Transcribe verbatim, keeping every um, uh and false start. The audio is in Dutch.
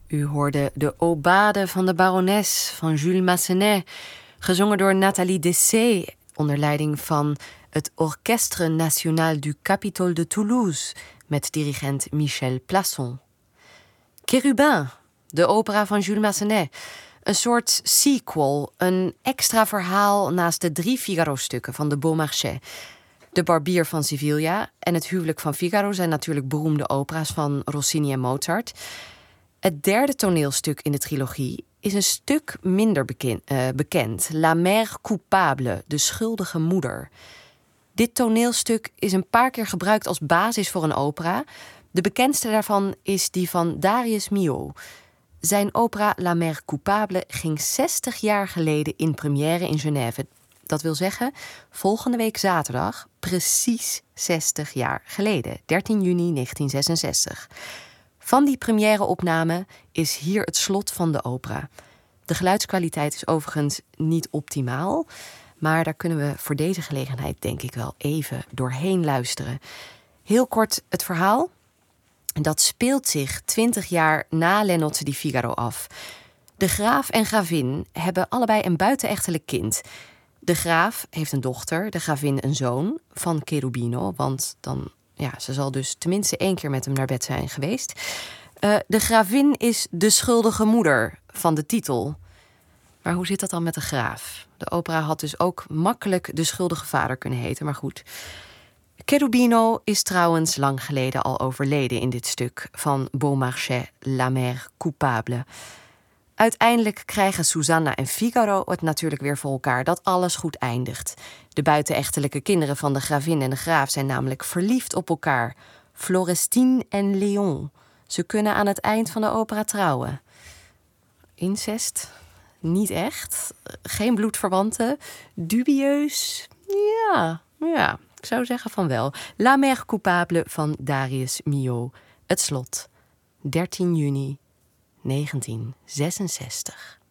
U hoorde de Aubade van de Barones van Jules Massenet, gezongen door Nathalie Dessay onder leiding van het Orchestre National du Capitole de Toulouse met dirigent Michel Plasson. Cherubin, de opera van Jules Massenet. Een soort sequel, een extra verhaal naast de drie Figaro-stukken van de Beaumarchais. De Barbier van Sevilla en Het huwelijk van Figaro zijn natuurlijk beroemde opera's van Rossini en Mozart. Het derde toneelstuk in de trilogie is een stuk minder bekend, uh, bekend. La Mère Coupable, de schuldige moeder. Dit toneelstuk is een paar keer gebruikt als basis voor een opera. De bekendste daarvan is die van Darius Milhaud. Zijn opera La Mère Coupable ging zestig jaar geleden in première in Genève. Dat wil zeggen, volgende week zaterdag, precies zestig jaar geleden, dertien juni negentien zesenzestig. Van die première-opname is hier het slot van de opera. De geluidskwaliteit is overigens niet optimaal, maar daar kunnen we voor deze gelegenheid denk ik wel even doorheen luisteren. Heel kort het verhaal. Dat speelt zich twintig jaar na Le Nozze di Figaro af. De graaf en gravin hebben allebei een buitenechtelijk kind. De graaf heeft een dochter, de gravin een zoon van Cherubino, want dan, ja, ze zal dus tenminste één keer met hem naar bed zijn geweest. Uh, de gravin is de schuldige moeder van de titel. Maar hoe zit dat dan met de graaf? De opera had dus ook makkelijk de schuldige vader kunnen heten, maar goed. Cherubino is trouwens lang geleden al overleden in dit stuk van Beaumarchais, La Mère Coupable. Uiteindelijk krijgen Susanna en Figaro het natuurlijk weer voor elkaar dat alles goed eindigt. De buitenechtelijke kinderen van de gravin en de graaf zijn namelijk verliefd op elkaar. Florestine en Léon. Ze kunnen aan het eind van de opera trouwen. Incest? Niet echt. Geen bloedverwanten. Dubieus? Ja, ja, ik zou zeggen van wel. La Mère Coupable van Darius Milhaud. Het slot. dertien juni negentien zesenzestig.